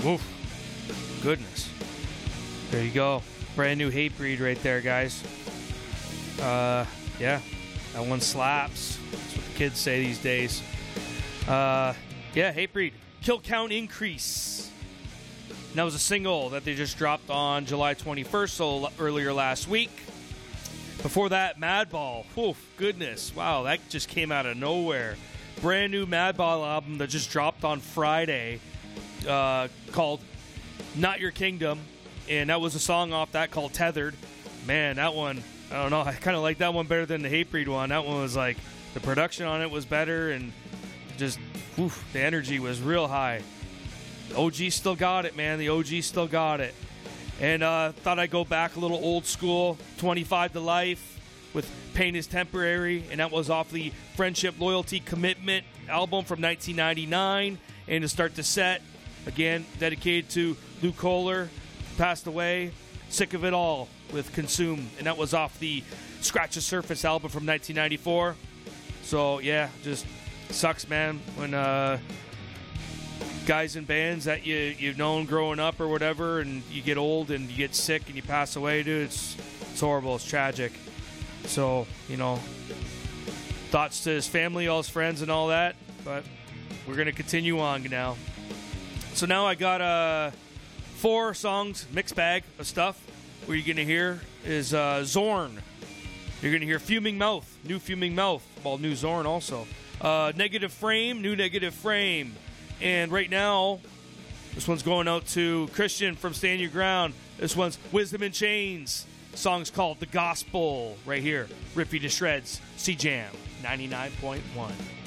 Oof. Goodness. There you go. Brand new Hatebreed right there, guys. Yeah. That one slaps. That's what the kids say these days. Yeah, Hatebreed. Kill Count Increase. And that was a single that they just dropped on July 21st, so earlier last week. Before that, Madball. Oof, goodness. Wow, that just came out of nowhere. Brand new Madball album that just dropped on Friday called Not Your Kingdom. And that was a song off that called Tethered. Man, that one, I don't know, I kind of like that one better than the Hatebreed one. That one was like, the production on it was better and just, oof, the energy was real high. OG still got it, man. The OG still got it. And thought I'd go back a little old school, 25 to Life with Pain is Temporary. And that was off the Friendship, Loyalty, Commitment album from 1999. And to start the set, again, dedicated to Lou Kohler, passed away. Sick of It All with Consume. And that was off the Scratch the Surface album from 1994. So, yeah, just sucks, man, when guys in bands that you've known growing up or whatever, and you get old and you get sick and you pass away, dude. It's horrible. It's tragic. So, you know, thoughts to his family, all his friends and all that. But we're going to continue on now. So now I got 4 songs, mixed bag of stuff. What you're going to hear is Zorn. You're going to hear Fuming Mouth, new Fuming Mouth. Well, new Zorn also. Negative Frame, new Negative Frame. And right now, this one's going out to Christian from Stand Your Ground. This one's Wisdom in Chains. The song's called The Gospel right here. Rip You to Shreds. C-Jam 99.1.